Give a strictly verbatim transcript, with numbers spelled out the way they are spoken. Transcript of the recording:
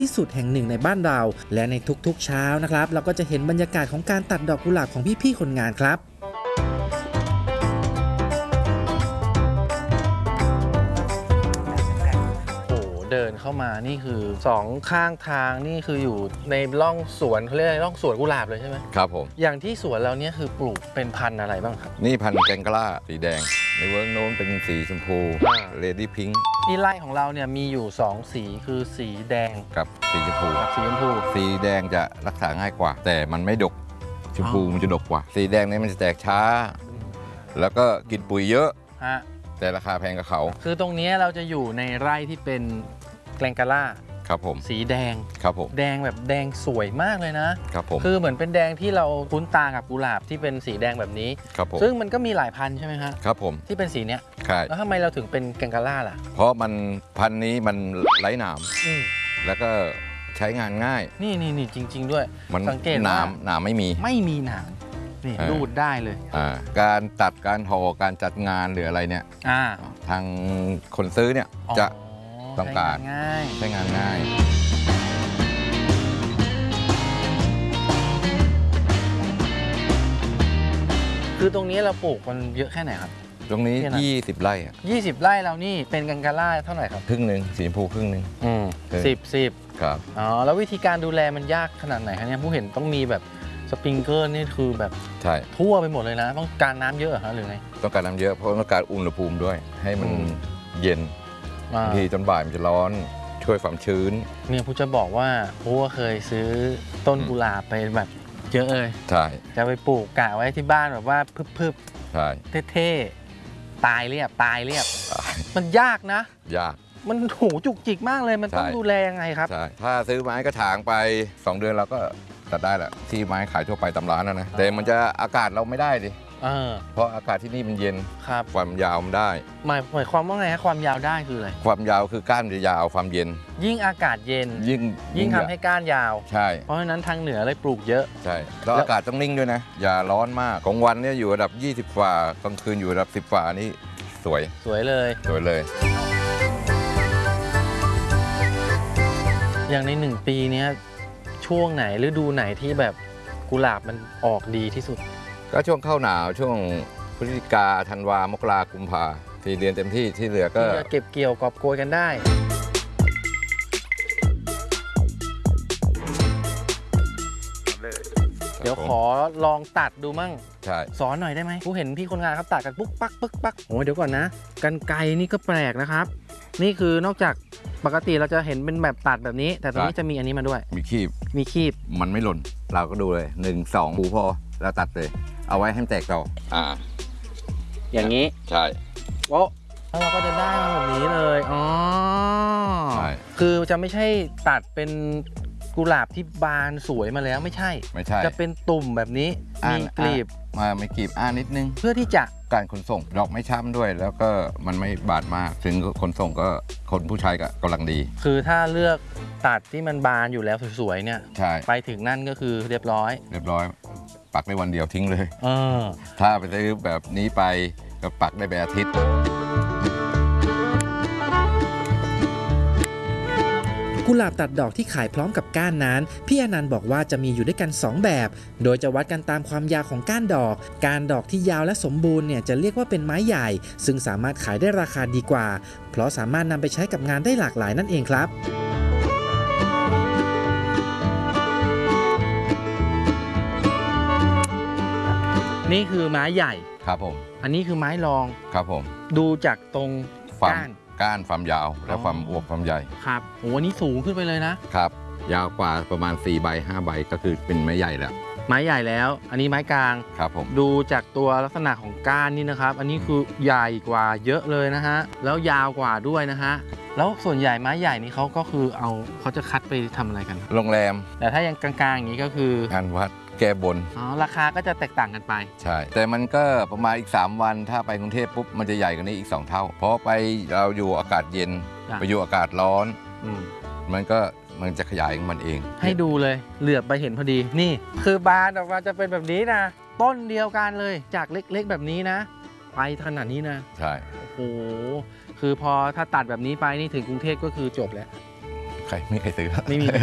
ที่สุดแห่งหนึ่งในบ้านเราและในทุกๆเช้านะครับเราก็จะเห็นบรรยากาศของการตัดดอกกุหลาบของพี่ๆคนงานครับเดินเข้ามานี่คือสองข้างทางนี่คืออยู่ในร่องสวนเขาเรียกร่องสวนกุหลาบเลยใช่ไหมครับผมอย่างที่สวนเราเนี่ยคือปลูกเป็นพันธุ์อะไรบ้างครับนี่พันธุ์แกงกะล่าสีแดงในเวิร์กโน้นเป็นสีชมพูเลดี้พิงค์ที่ไร่ของเราเนี่ยมีอยู่สองสีคือสีแดงกับสีชมพูกับสีชมพูสีแดงจะรักษาง่ายกว่าแต่มันไม่ดกชมพูมันจะดกกว่าสีแดงเนี่ยมันจะแตกช้าแล้วก็กินปุ๋ยเยอะแต่ราคาแพงกับเขาคือตรงนี้เราจะอยู่ในไร่ที่เป็นแกงกะล่าครับผมสีแดงครับผมแดงแบบแดงสวยมากเลยนะครับผมคือเหมือนเป็นแดงที่เราคุ้นตากับกุหลาบที่เป็นสีแดงแบบนี้ครับผมซึ่งมันก็มีหลายพันธุ์ใช่ไหมฮะครับผมที่เป็นสีเนี้ยใช่แล้วทำไมเราถึงเป็นแกงกะล่าล่ะเพราะมันพันธุ์นี้มันไร้หนามแล้วก็ใช้งานง่ายนี่นี่นี่จริงๆด้วยมันสังเกตหนามหนามไม่มีไม่มีหนามนี่รูดได้เลยการตัดการห่อการจัดงานหรืออะไรเนี่ยทางคนซื้อเนี่ยจะต้องการใช้งานง่ายคือตรงนี้เราปลูกมันเยอะแค่ไหนครับตรงนี้ยี่สิบไร่อ่ะยี่สิบไร่เรานี่เป็นกังกาล่าเท่าไหร่ครับครึ่งหนึ่งสีชมพูครึ่งหนึ่งอืมสิบสิบครับอ๋อแล้ววิธีการดูแลมันยากขนาดไหนครับเนี่ยผู้เห็นต้องมีแบบสปริงเกอร์นี่คือแบบใช่ทั่วไปหมดเลยนะต้องการน้ำเยอะฮะหรือไงต้องการน้ำเยอะเพราะต้องการอุณหภูมิด้วยให้มันเย็นบางทีตอนบ่ายมันจะร้อนช่วยความชื้นเนี่ยผู้จะบอกว่าผู้เคยซื้อต้นกุหลาบไปแบบเยอะเลยใช่จะไปปลูกกะไว้ที่บ้านแบบว่าพึบๆใช่เท่ๆตายเรียบตายเรียบมันยากนะยากมันหูจุกจิกมากเลยมันต้องดูแลยังไงครับใช่ถ้าซื้อไม้กระถางไปสองเดือนเราก็ตัดได้แหละที่ไม้ขายทั่วไปตามร้านนะนะแต่มันจะอากาศเราไม่ได้ดิเพราะอากาศที่นี่มันเย็นความยาวมันได้หมายหมายความว่าไงฮะความยาวได้คืออะไรความยาวคือก้านจะยาวความเย็นยิ่งอากาศเย็นยิ่งยิ่งทำให้ก้านยาวใช่เพราะฉะนั้นทางเหนือเลยปลูกเยอะใช่แล้วอากาศต้องนิ่งด้วยนะอย่าร้อนมากกลางวันเนี่ยอยู่ระดับยี่สิบฝ่ากลางคืนอยู่ระดับสิบฝ่านี่สวยสวยเลยสวยเลยอย่างในหนึ่งปีนี้ช่วงไหนฤดูไหนที่แบบกุหลาบมันออกดีที่สุดก็ช่วงเข้าหนาวช่วงพฤศจิกาธันวามกรากุมภาสี่เดือนเต็มที่ที่เหลือก็เก็บเกี่ยวกอบโกยกันได้เดี๋ยวขอลองตัดดูมั่งใช่สอนหน่อยได้ไหมผู้เห็นพี่คนงานเขาตัดกันปุ๊กปักปึ๊กปักโอ้ยเดี๋ยวก่อนนะกันไกรนี่ก็แปลกนะครับนี่คือนอกจากปกติเราจะเห็นเป็นแบบตัดแบบนี้แต่ตรงนี้จะมีอันนี้มาด้วยมีคีบมีคีบมันไม่หล่นเราก็ดูเลยหนึ่งสองหูพอแล้วตัดเลยเอาไว้ให้แตกต่ออ่าอย่างนี้ใช่โอ้แล้วเราก็จะได้มาแบบนี้เลยอ๋อใช่คือจะไม่ใช่ตัดเป็นกุหลาบที่บานสวยมาแล้วไม่ใช่ไม่ใช่จะเป็นตุ่มแบบนี้มีกลีบมาไม่กลีบอ่านิดนึงเพื่อที่จะการขนส่งดอกไม่ช้ำด้วยแล้วก็มันไม่บาดมากถึงขนส่งก็คนผู้ชายก็กำลังดีคือถ้าเลือกตัดที่มันบานอยู่แล้วสวยๆเนี่ยใช่ไปถึงนั่นก็คือเรียบร้อยเรียบร้อยปักได้วันเดียวทิ้งเลยเออถ้าไปซื้อแบบนี้ไปก็ปักได้เป็นอาทิตย์กุหลาบตัดดอกที่ขายพร้อมกับก้านนั้นพี่อนันต์บอกว่าจะมีอยู่ด้วยกันสองแบบโดยจะวัดกันตามความยาวของก้านดอกก้านดอกที่ยาวและสมบูรณ์เนี่ยจะเรียกว่าเป็นไม้ใหญ่ซึ่งสามารถขายได้ราคาดีกว่าเพราะสามารถนำไปใช้กับงานได้หลากหลายนั่นเองครับนี่คือไม้ใหญ่ครับผมอันนี้คือไม้รองครับผมดูจากตรงก้านก้านความยาวและความอวบความใหญ่ครับโอ้อันนี้สูงขึ้นไปเลยนะครับยาวกว่าประมาณสี่ใบห้าใบก็คือเป็นไม้ใหญ่แล้วไม้ใหญ่แล้วอันนี้ไม้กลางครับผมดูจากตัวลักษณะของก้านนี่นะครับอันนี้คือใหญ่กว่าเยอะเลยนะฮะแล้วยาวกว่าด้วยนะฮะแล้วส่วนใหญ่ไม้ใหญ่นี่เขาก็คือเอาเขาจะคัดไปทำอะไรกันโรงแรมแต่ถ้ายังกลางๆอย่างนี้ก็คืองานวัดแก้บนอ๋อราคาก็จะแตกต่างกันไปใช่แต่มันก็ประมาณอีกสามวันถ้าไปกรุงเทพปุ๊บมันจะใหญ่กว่านี้อีกสองเท่าเพราะไปเราอยู่อากาศเย็นไปอยู่อากาศร้อนมันก็มันจะขยายของมันเองให้ดูเลยเหลือบไปเห็นพอดีนี่คือบานออกมาจะเป็นแบบนี้นะต้นเดียวกันเลยจากเล็กๆแบบนี้นะไปขนาดนี้นะใช่โอ้โหคือพอถ้าตัดแบบนี้ไปนี่ถึงกรุงเทพก็คือจบแล้วใครไม่ใครซื้อไม่มี